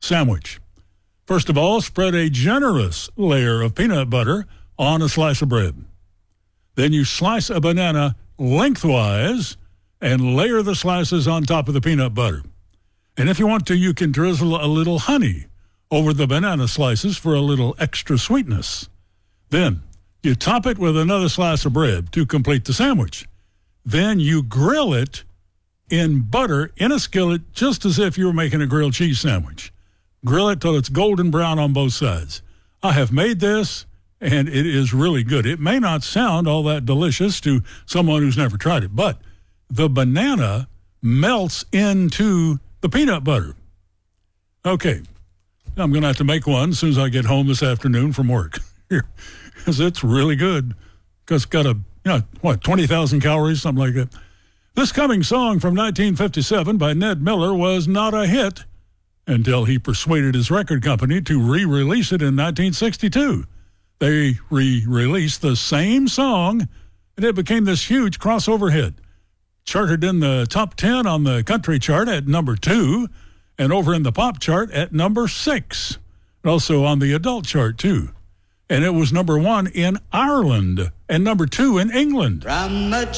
sandwich. First of all, spread a generous layer of peanut butter on a slice of bread. Then you slice a banana lengthwise and layer the slices on top of the peanut butter. And if you want to, you can drizzle a little honey over the banana slices for a little extra sweetness. Then you top it with another slice of bread to complete the sandwich. Then you grill it in butter in a skillet just as if you were making a grilled cheese sandwich. Grill it till it's golden brown on both sides. I have made this, and it is really good. It may not sound all that delicious to someone who's never tried it, but the banana melts into the peanut butter. Okay, I'm going to have to make one as soon as I get home this afternoon from work, because it's really good. Because it's got 20,000 calories, something like that. This coming song from 1957 by Ned Miller was not a hit until he persuaded his record company to re-release it in 1962. They re-released the same song, and it became this huge crossover hit. Charted in the top 10 on the country chart at number 2, and over in the pop chart at number 6. And also on the adult chart, too. And it was number 1 in Ireland and number 2 in England.